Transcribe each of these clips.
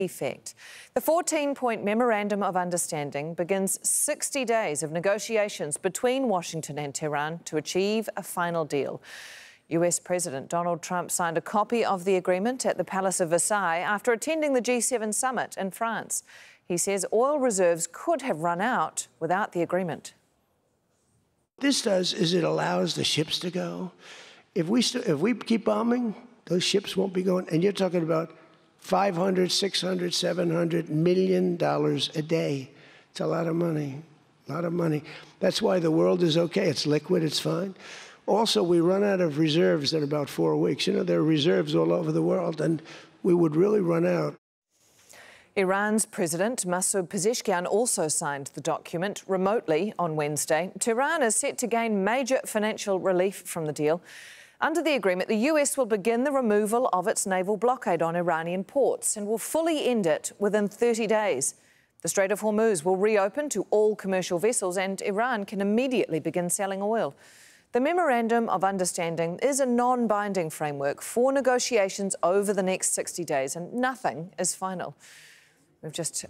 effect. The 14-point Memorandum of Understanding begins 60 days of negotiations between Washington and Tehran to achieve a final deal. US President Donald Trump signed a copy of the agreement at the Palace of Versailles after attending the G7 summit in France. He says oil reserves could have run out without the agreement. What this does is it allows the ships to go. If we keep bombing, those ships won't be going. And you're talking about $500, $600, $700 million a day. It's a lot of money, a lot of money. That's why the world is okay. It's liquid, it's fine. Also, we run out of reserves in about 4 weeks. You know, there are reserves all over the world, and we would really run out. Iran's President Masoud Pezeshkian also signed the document remotely on Wednesday. Tehran is set to gain major financial relief from the deal. Under the agreement, the US will begin the removal of its naval blockade on Iranian ports and will fully end it within 30 days. The Strait of Hormuz will reopen to all commercial vessels and Iran can immediately begin selling oil. The Memorandum of Understanding is a non-binding framework for negotiations over the next 60 days and nothing is final. We've just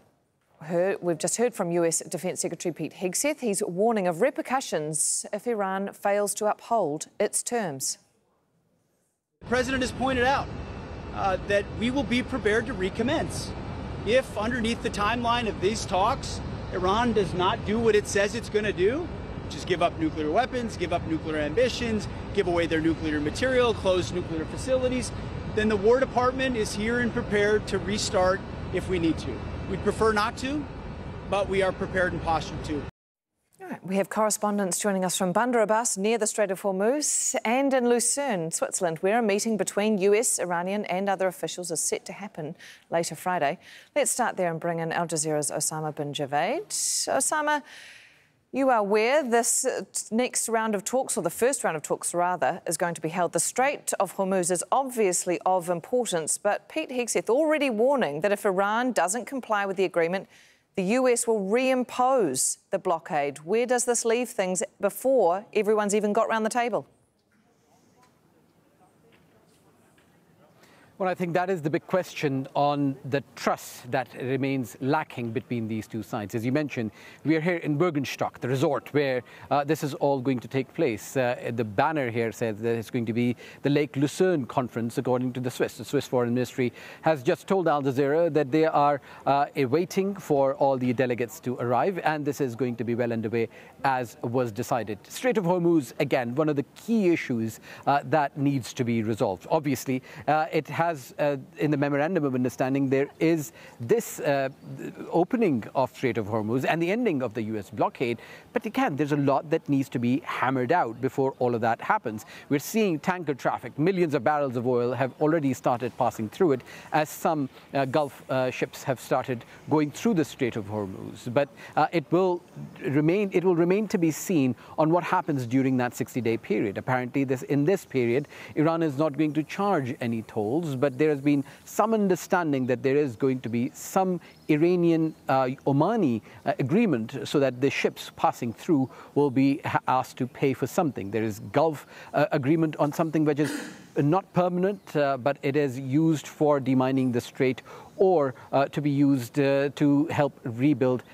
heard from US Defence Secretary Pete Hegseth. He's warning of repercussions if Iran fails to uphold its terms. The President has pointed out that we will be prepared to recommence if, underneath the timeline of these talks, Iran does not do what it says it's going to do, which is give up nuclear weapons, give up nuclear ambitions, give away their nuclear material, close nuclear facilities, then the War Department is here and prepared to restart if we need to. We'd prefer not to, but we are prepared and postured to. All right, we have correspondents joining us from Bandar Abbas near the Strait of Hormuz and in Lucerne, Switzerland, where a meeting between US, Iranian and other officials is set to happen later Friday. Let's start there and bring in Al Jazeera's Osama bin Javaid. Osama, you are aware this next round of talks, or the first round of talks rather, is going to be held. The Strait of Hormuz is obviously of importance, but Pete Hegseth already warning that if Iran doesn't comply with the agreement, the US will reimpose the blockade. Where does this leave things before everyone's even got round the table? Well, I think that is the big question on the trust that remains lacking between these two sides. As you mentioned, we are here in Bürgenstock, the resort where this is all going to take place. The banner here says that it's going to be the Lake Lucerne Conference, according to the Swiss. The Swiss Foreign Ministry has just told Al Jazeera that they are waiting for all the delegates to arrive, and this is going to be well underway as was decided. Strait of Hormuz, again, one of the key issues that needs to be resolved. Obviously, it has in the Memorandum of Understanding, there is this opening of Strait of Hormuz and the ending of the US blockade. But again, there's a lot that needs to be hammered out before all of that happens. We're seeing tanker traffic. Millions of barrels of oil have already started passing through it as some Gulf ships have started going through the Strait of Hormuz. But it will remain to be seen on what happens during that 60-day period. Apparently, in this period, Iran is not going to charge any tolls, but there has been some understanding that there is going to be some Iranian-Omani agreement so that the ships passing through will be asked to pay for something. There is Gulf agreement on something which is not permanent, but it is used for demining the strait or to be used to help rebuild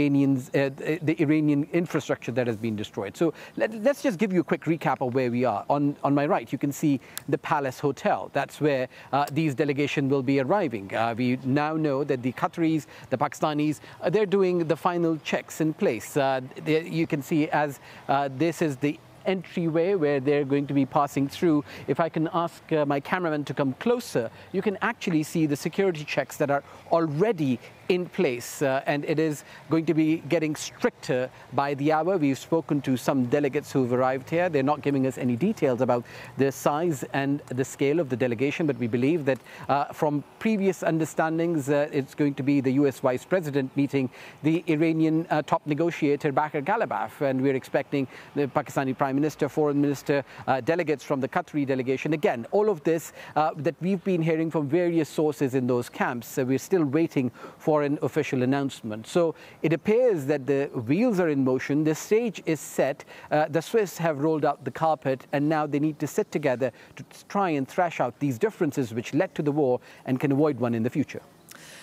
the Iranian infrastructure that has been destroyed. So let's just give you a quick recap of where we are. On my right, you can see the Palace Hotel. That's where these delegations will be arriving. We now know that the Qataris, the Pakistanis, they're doing the final checks in place. You can see as this is the entryway where they're going to be passing through. If I can ask my cameraman to come closer, you can actually see the security checks that are already in place, and it is going to be getting stricter by the hour. We've spoken to some delegates who've arrived here. They're not giving us any details about the size and the scale of the delegation, but we believe that from previous understandings, it's going to be the US Vice President meeting the Iranian top negotiator Baker Ghalibaf, and we're expecting the Pakistani Prime Minister, Foreign Minister, delegates from the Qatari delegation. Again, all of this that we've been hearing from various sources in those camps, we're still waiting for an official announcement. So it appears that the wheels are in motion, the stage is set, the Swiss have rolled out the carpet, and now they need to sit together to try and thrash out these differences which led to the war and can avoid one in the future.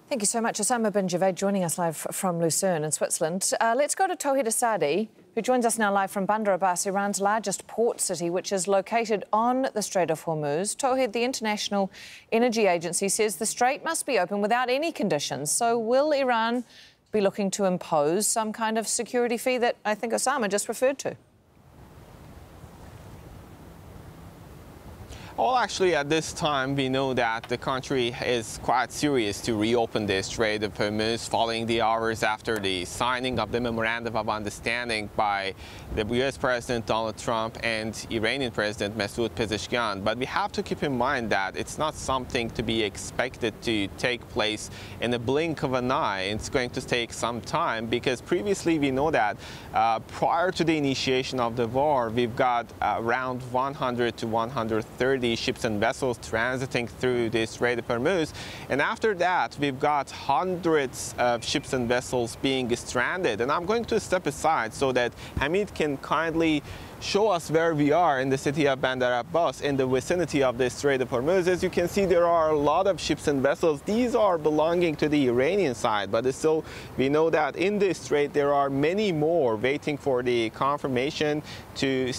Thank you so much. Osama bin Javaid joining us live from Lucerne in Switzerland. Let's go to Tawhid Asadi, who joins us now live from Bandar Abbas, Iran's largest port city, which is located on the Strait of Hormuz. Tawhid, the International Energy Agency says the strait must be open without any conditions. So will Iran be looking to impose some kind of security fee that I think Osama just referred to? Well, actually, at this time, we know that the country is quite serious to reopen the Strait of Hormuz following the hours after the signing of the Memorandum of Understanding by the U.S. President Donald Trump and Iranian President Masoud Pezeshkian. But we have to keep in mind that it's not something to be expected to take place in the blink of an eye. It's going to take some time because previously we know that prior to the initiation of the war, we've got around 100 to 130 ships and vessels transiting through the Strait of Hormuz. And after that, we've got hundreds of ships and vessels being stranded. And I'm going to step aside so that Hamid can kindly show us where we are in the city of Bandar Abbas, in the vicinity of the Strait of Hormuz. As you can see, there are a lot of ships and vessels. These are belonging to the Iranian side, but still we know that in the strait there are many more waiting for the confirmation to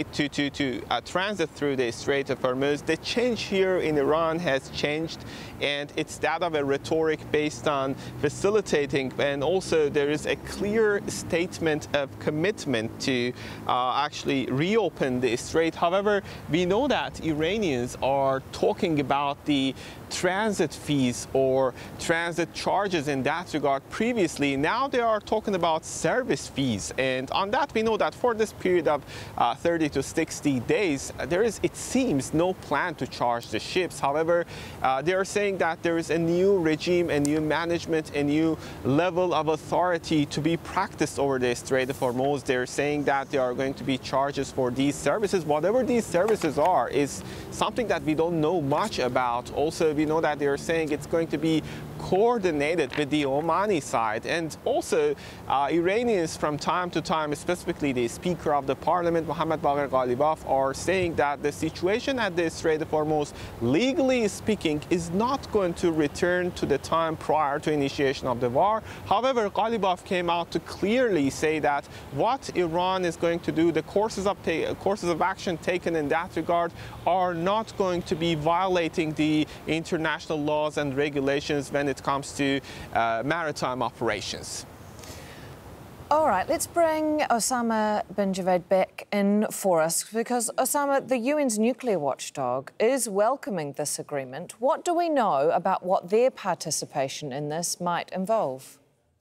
transit through the Strait of Hormuz. The change here in Iran has changed, and it's that of a rhetoric based on facilitating, and also there is a clear statement of commitment to actually reopen the strait. However, we know that Iranians are talking about the transit fees or transit charges in that regard previously. Now they are talking about service fees, and on that we know that for this period of 30 to 60 days there is, it seems, no plan to charge the ships. However, they are saying that there is a new regime, a new management, a new level of authority to be practiced over the Strait of Hormuz. They're saying that there are going to be charges for these services. Whatever these services are is something that we don't know much about. Also, we know that they're saying it's going to be coordinated with the Omani side. And also, Iranians from time to time, specifically the Speaker of the Parliament, Mohammad Bagher Ghalibaf, are saying that the situation at the Strait of Hormuz, legally speaking, is not going to return to the time prior to initiation of the war. However, Ghalibaf came out to clearly say that what Iran is going to do, the courses of action taken in that regard, are not going to be violating the international laws and regulations when it comes to maritime operations. All right, let's bring Osama bin Javaid back in for us, because, Osama, the UN's nuclear watchdog is welcoming this agreement. What do we know about what their participation in this might involve?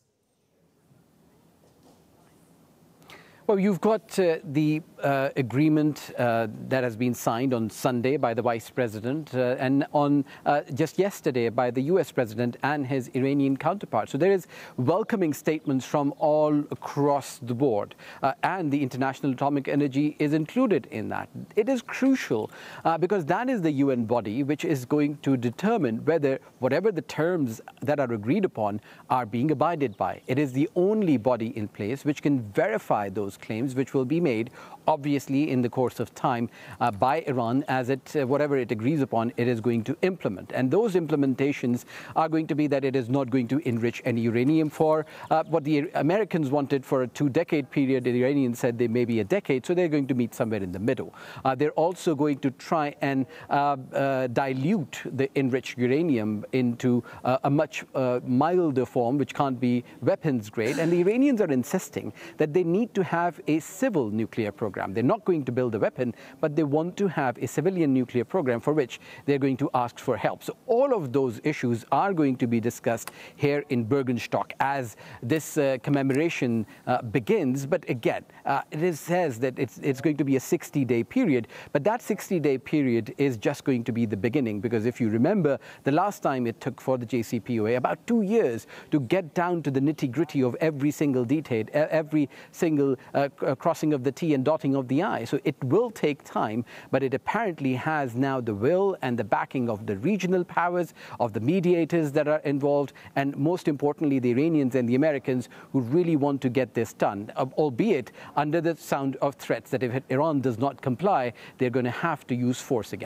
Well, you've got the agreement that has been signed on Sunday by the Vice President and on just yesterday by the US President and his Iranian counterpart. So there is welcoming statements from all across the board, and the International Atomic Energy is included in that. It is crucial because that is the UN body which is going to determine whether whatever the terms that are agreed upon are being abided by. It is the only body in place which can verify those claims, which will be made obviously in the course of time by Iran, as whatever it agrees upon, it is going to implement. And those implementations are going to be that it is not going to enrich any uranium for what the Americans wanted for a 2-decade period. The Iranians said they may be a decade, so they're going to meet somewhere in the middle. They're also going to try and dilute the enriched uranium into a much milder form, which can't be weapons grade. And the Iranians are insisting that they need to have a civil nuclear program. They're not going to build a weapon, but they want to have a civilian nuclear program for which they're going to ask for help. So all of those issues are going to be discussed here in Bürgenstock as this commemoration begins. But again, it says that it's going to be a 60-day period, but that 60-day period is just going to be the beginning, because if you remember, the last time it took for the JCPOA about 2 years to get down to the nitty-gritty of every single detail, every single crossing of the T and dotting of the I. So it will take time, but it apparently has now the will and the backing of the regional powers, of the mediators that are involved, and most importantly, the Iranians and the Americans who really want to get this done, albeit under the sound of threats that if Iran does not comply, they're going to have to use force again.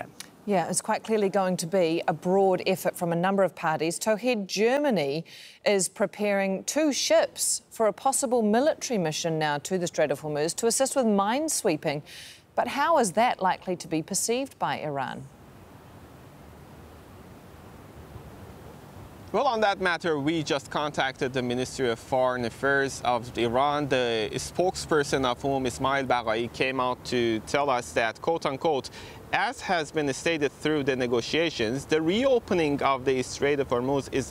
Yeah, it's quite clearly going to be a broad effort from a number of parties. Tauhid, Germany is preparing 2 ships for a possible military mission now to the Strait of Hormuz to assist with minesweeping. But how is that likely to be perceived by Iran? Well, on that matter, we just contacted the Ministry of Foreign Affairs of Iran. The spokesperson of whom, Ismail Baghai, came out to tell us that, quote unquote, as has been stated through the negotiations, the reopening of the Strait of Hormuz is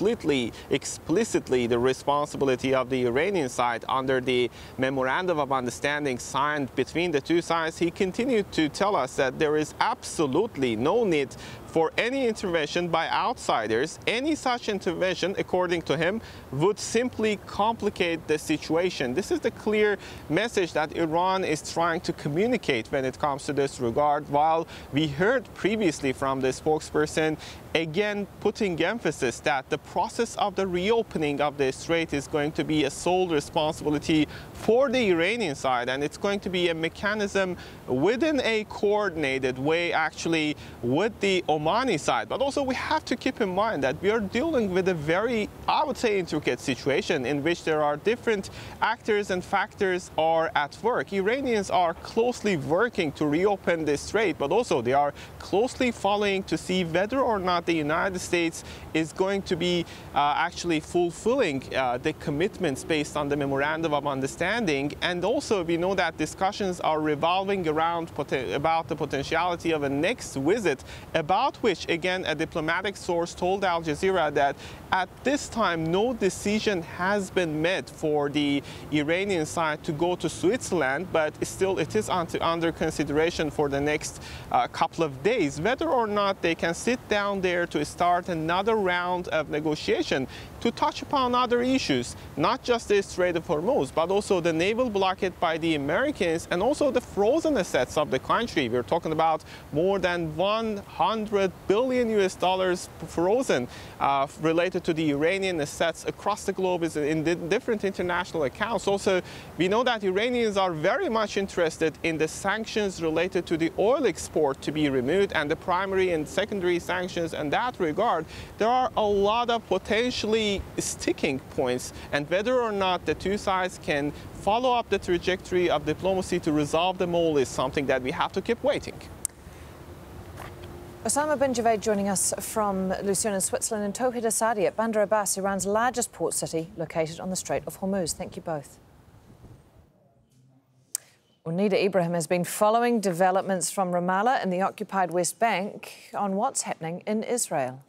explicitly the responsibility of the Iranian side under the Memorandum of Understanding signed between the two sides. He continued to tell us that there is absolutely no need for any intervention by outsiders. Any such intervention, according to him, would simply complicate the situation. This is the clear message that Iran is trying to communicate when it comes to this regard, while we heard previously from the spokesperson again putting emphasis that the process of the reopening of the strait is going to be a sole responsibility for the Iranian side, and it's going to be a mechanism within a coordinated way actually with the Omani side. But also we have to keep in mind that we are dealing with a very, I would say, intricate situation in which there are different actors and factors are at work. Iranians are closely working to reopen the strait, but also they are closely following to see whether or not the United States is going to be actually fulfilling the commitments based on the Memorandum of Understanding. And also we know that discussions are revolving around about the potentiality of a next visit, about which, again, a diplomatic source told Al Jazeera that at this time no decision has been made for the Iranian side to go to Switzerland, but still it is under consideration for the next couple of days whether or not they can sit down there to start another round of negotiation to touch upon other issues, not just the Strait of Hormuz, but also the naval blockade by the Americans and also the frozen assets of the country. We're talking about more than $100 billion frozen related to the Iranian assets across the globe in different international accounts. Also, we know that Iranians are very much interested in the sanctions related to the oil export to be removed and the primary and secondary sanctions. In that regard, there are a lot of potentially sticking points, and whether or not the two sides can follow up the trajectory of diplomacy to resolve them all is something that we have to keep waiting. Osama bin Javed joining us from Lucerne in Switzerland, and Tauhid Asadi at Bandar Abbas, Iran's largest port city located on the Strait of Hormuz. Thank you both. Nida Ibrahim has been following developments from Ramallah in the occupied West Bank on what's happening in Israel.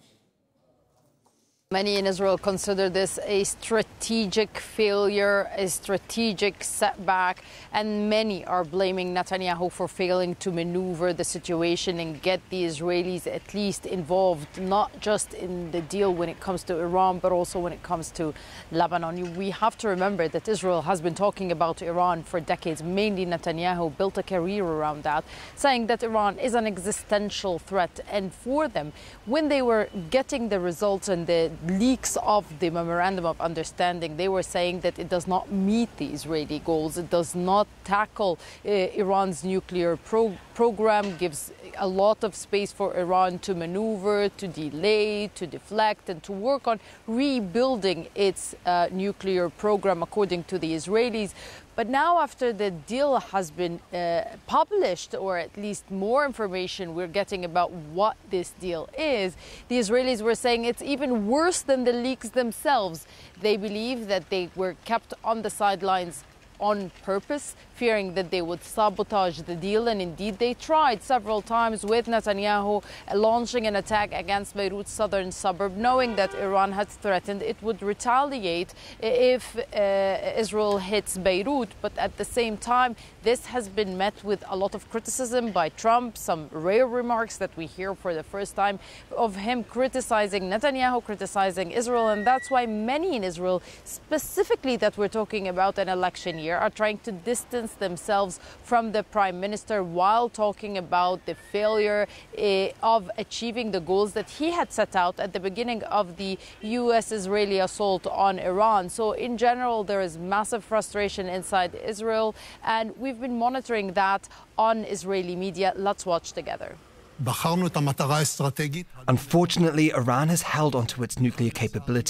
Many in Israel consider this a strategic failure, a strategic setback, and many are blaming Netanyahu for failing to maneuver the situation and get the Israelis at least involved, not just in the deal when it comes to Iran, but also when it comes to Lebanon. We have to remember that Israel has been talking about Iran for decades. Mainly Netanyahu built a career around that, saying that Iran is an existential threat. And for them, when they were getting the results and the leaks of the Memorandum of Understanding, they were saying that it does not meet the Israeli goals. It does not tackle Iran's nuclear program, gives a lot of space for Iran to maneuver, to delay, to deflect, and to work on rebuilding its nuclear program, according to the Israelis. But now, after the deal has been published, or at least more information we're getting about what this deal is, the Israelis were saying it's even worse than the leaks themselves. They believe that they were kept on the sidelines on purpose, fearing that they would sabotage the deal. And indeed, they tried several times, with Netanyahu launching an attack against Beirut's southern suburb, knowing that Iran had threatened it would retaliate if Israel hits Beirut. But at the same time, this has been met with a lot of criticism by Trump, some rare remarks that we hear for the first time of him criticizing Netanyahu, criticizing Israel. And that's why many in Israel, specifically that we're talking about an election year, are trying to distance themselves from the prime minister while talking about the failure of achieving the goals that he had set out at the beginning of the U.S.-Israeli assault on Iran. So in general, there is massive frustration inside Israel, and we've been monitoring that on Israeli media. Let's watch together. Unfortunately, Iran has held onto its nuclear capability